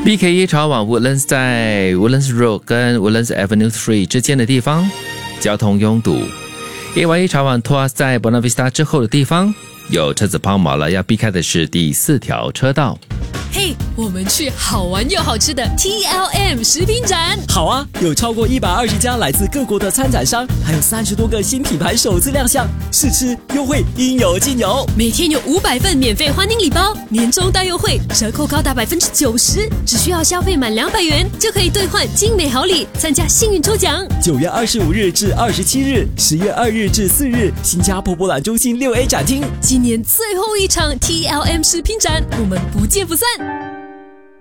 BK 夜潮往 Woodlands 在 Woodlands Road 跟 Woodlands Avenue 3之间的地方，交通拥堵。AY 夜潮往 Tuas 在 Buona Vista 之后的地方，有车子抛锚了，要避开的是第4条车道。 嘿，我们去好玩又好吃的 TLM 食品展。 好啊，有超过120家来自各国的参展商，还有30多个新品牌首次亮相，试吃优惠应有尽有。 每天有500份免费欢迎礼包，年终大优惠，折扣高达90%，只需要消费满200元就可以兑换精美好礼，参加幸运抽奖。 9月25日至27日，10月2日至4日，新加坡博览中心6A 展厅。 今年最后一场 TLM 食品展，我们不见不散。